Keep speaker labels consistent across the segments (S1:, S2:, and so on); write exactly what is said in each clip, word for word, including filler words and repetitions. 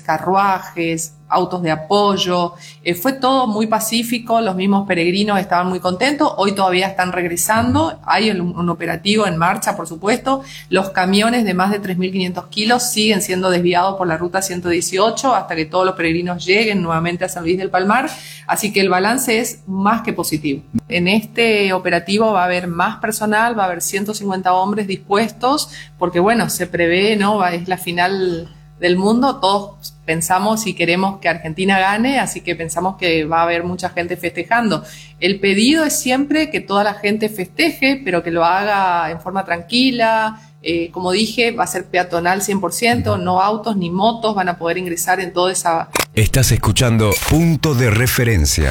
S1: carruajes, autos de apoyo. Eh, fue todo muy pacífico, los mismos peregrinos estaban muy contentos. Hoy todavía están regresando, hay un, un operativo en marcha, por supuesto. Los camiones de más de tres mil quinientos kilos siguen siendo desviados por la ruta ciento dieciocho hasta que todos los peregrinos lleguen nuevamente a San Luis del Palmar, así que el balance es más que positivo. En este operativo va a haber más personal, va a haber ciento cincuenta hombres dispuestos, porque bueno, se prevé, ¿no? Es la final del mundo, todos pensamos y queremos que Argentina gane, así que pensamos que va a haber mucha gente festejando. El pedido es siempre que toda la gente festeje, pero que lo haga en forma tranquila. Eh, como dije, va a ser peatonal cien por ciento, no autos ni motos van a poder ingresar en toda esa...
S2: Estás escuchando Punto de Referencia.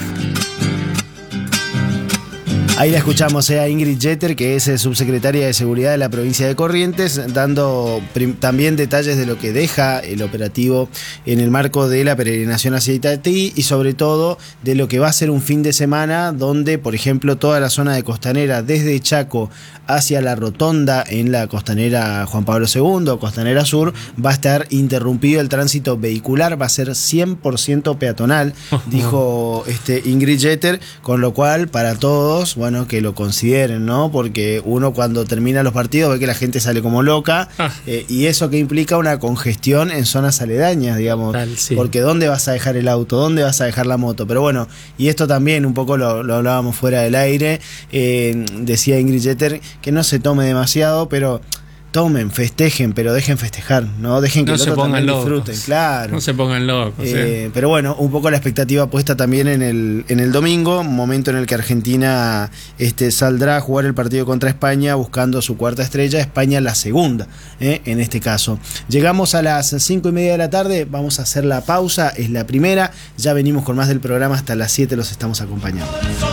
S3: Ahí la escuchamos eh, a Ingrid Jeter, que es subsecretaria de Seguridad de la provincia de Corrientes, dando también detalles de lo que deja el operativo en el marco de la peregrinación hacia Itatí y sobre todo de lo que va a ser un fin de semana donde, por ejemplo, toda la zona de Costanera, desde Chaco hacia la Rotonda en la Costanera Juan Pablo segundo, Costanera Sur, va a estar interrumpido el tránsito vehicular, va a ser cien por ciento peatonal, dijo este Ingrid Jeter, con lo cual para todos, bueno, que lo consideren, ¿no? Porque uno cuando termina los partidos ve que la gente sale como loca ah. eh, y eso que implica una congestión en zonas aledañas, digamos, Tal, sí. porque ¿dónde vas a dejar el auto? ¿Dónde vas a dejar la moto? Pero bueno, y esto también un poco lo, lo hablábamos fuera del aire, eh, decía Ingrid Jeter que no se tome demasiado, pero tomen, festejen, pero dejen festejar, ¿no? Dejen que
S4: no
S3: el otro también locos. disfruten, claro.
S4: No se pongan locos.
S3: Eh,
S4: ¿sí?
S3: Pero bueno, un poco la expectativa puesta también en el, en el domingo, momento en el que Argentina este, saldrá a jugar el partido contra España buscando su cuarta estrella, España la segunda, eh, en este caso. Llegamos a las cinco y media de la tarde, vamos a hacer la pausa, es la primera, ya venimos con más del programa, hasta las siete los estamos acompañando.